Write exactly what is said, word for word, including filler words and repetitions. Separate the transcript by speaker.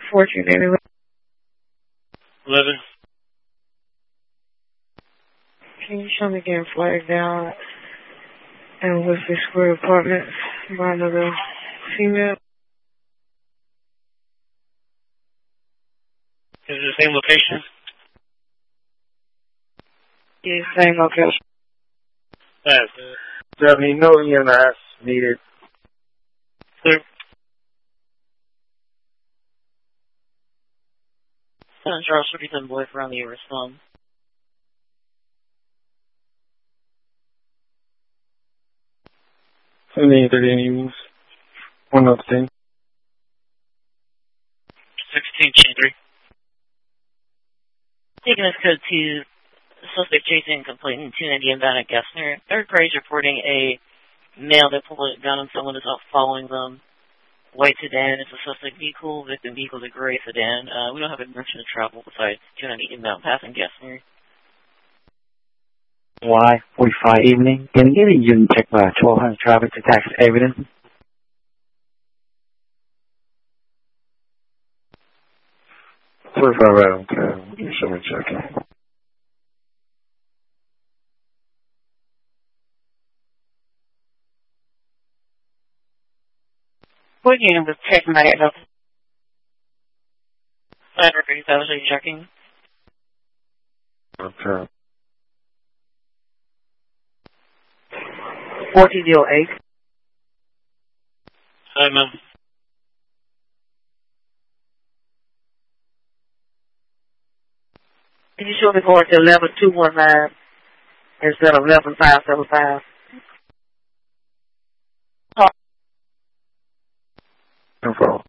Speaker 1: fourteen eighty-one.
Speaker 2: eleven.
Speaker 1: Can you show me again flag down and with the square apartments by another female?
Speaker 2: Is it the same location?
Speaker 1: Yeah, same location.
Speaker 2: Yes.
Speaker 3: Seventy, no E M S needed.
Speaker 2: Clear.
Speaker 4: San Charles thirty-seven boy from the respond.
Speaker 3: Seventy, thirty news. One of ten.
Speaker 2: sixteen, chain three.
Speaker 4: Taking this code to suspect chasing complainant two ninety inbound at Gessner. Third party is reporting a male that pulled a gun on someone is out following them. White sedan is a suspect vehicle. Victim vehicle is a gray sedan. Uh, we don't have a direction to travel besides two ninety inbound passing Gessner.
Speaker 5: Y forty-five evening. Can you get a unit check by twelve hundred traffic to tax evidence?
Speaker 3: Forty-five right on ten. Give me someone checking.
Speaker 1: What unit was checking my head up?
Speaker 4: five thirty thousand, are you checking?
Speaker 3: Okay.
Speaker 1: fourteen oh eight.
Speaker 2: Hi, ma'am.
Speaker 1: Can you show me going to eleven two one nine instead of eleven five seven five?
Speaker 3: No problem.